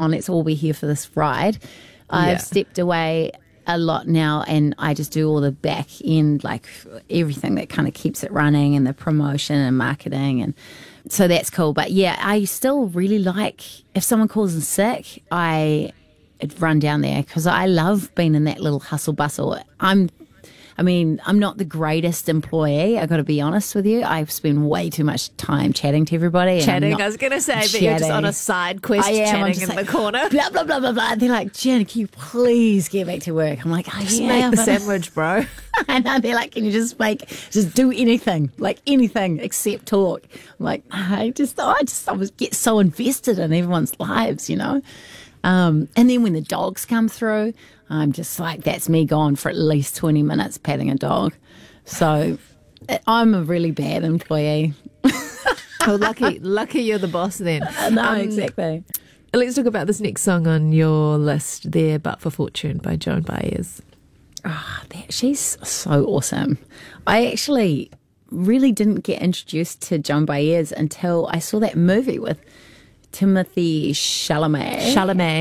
on, let's all be here for this ride. I've stepped away a lot now, and I just do all the back end, like everything that kind of keeps it running, and the promotion and marketing, and so that's cool. But yeah, I still really like, if someone calls in sick, I run down there because I love being in that little hustle bustle. I'm not the greatest employee, I got to be honest with you. I spend way too much time chatting to everybody. I was going to say, but you're just on a side quest chatting in the corner. Blah, blah, blah, blah, blah. They're like, Jen, can you please get back to work? I'm like, just make the sandwich, bro. And they're like, can you just do anything, like anything except talk? I'm like, I get so invested in everyone's lives, you know? And then when the dogs come through, I'm just like, that's me gone for at least 20 minutes patting a dog. So I'm a really bad employee. Oh, lucky you're the boss then. No, exactly. Let's talk about this next song on your list there, But for Fortune by Joan Baez. Oh, she's so awesome. I actually really didn't get introduced to Joan Baez until I saw that movie with Timothy Chalamet.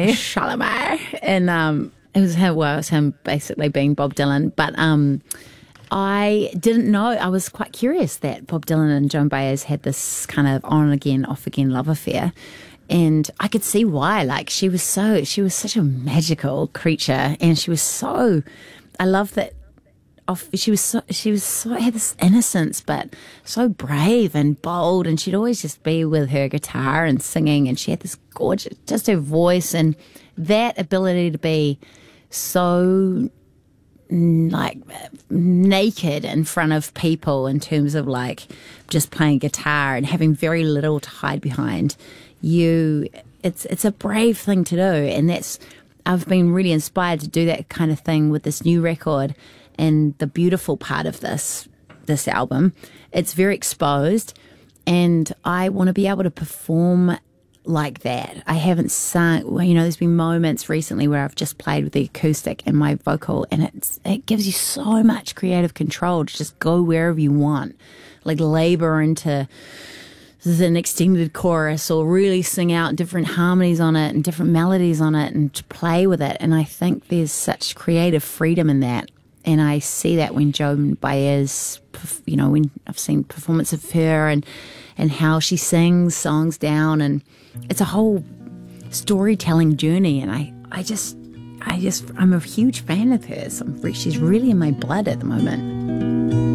And it was him basically being Bob Dylan. But I didn't know. I was quite curious that Bob Dylan and Joan Baez had this kind of on again, off again love affair. And I could see why. Like, she was such a magical creature, and she was so, I love that. She had this innocence, but so brave and bold, and she'd always just be with her guitar and singing, and she had this gorgeous, just her voice and that ability to be so like naked in front of people in terms of like just playing guitar and having very little to hide behind. It's a brave thing to do, and I've been really inspired to do that kind of thing with this new record. And the beautiful part of this album, it's very exposed, and I want to be able to perform like that. I haven't sung, there's been moments recently where I've just played with the acoustic and my vocal, and it gives you so much creative control to just go wherever you want, like labor into an extended chorus or really sing out different harmonies on it and different melodies on it and to play with it. And I think there's such creative freedom in that. And I see that when Joan Baez, when I've seen performance of her and how she sings songs down, and it's a whole storytelling journey. And I'm a huge fan of hers. She's really in my blood at the moment.